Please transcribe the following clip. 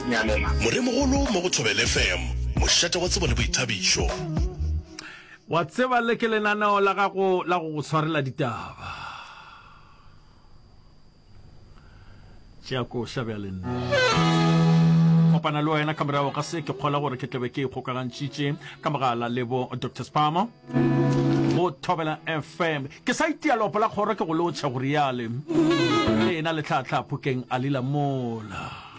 moremogolo mo go Thobela FM mošate wa tsebo le boithabišo wa tseba le ke lenaneo la go tshwarela ditaba tšeako šabja le nna kopana le wena ka morago ga se ke kgola gore ke tlebe ke ikgokagantšitše ka mogala le bo Dr. Spama mo Thobela FM ke sa itia lopo la kgoro ke go lotšha go riale ena le tlhatlha phokeng a lila mola